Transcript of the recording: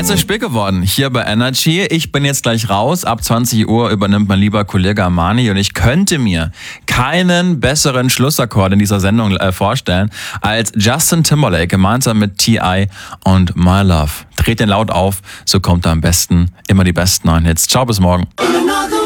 Es ist spät geworden hier bei Energy. Ich bin jetzt gleich raus. Ab 20 Uhr übernimmt mein lieber Kollege Armani und ich könnte mir keinen besseren Schlussakkord in dieser Sendung vorstellen als Justin Timberlake gemeinsam mit T.I. und My Love. Dreht den laut auf, so kommt er am besten immer die besten neuen Hits. Ciao, bis morgen.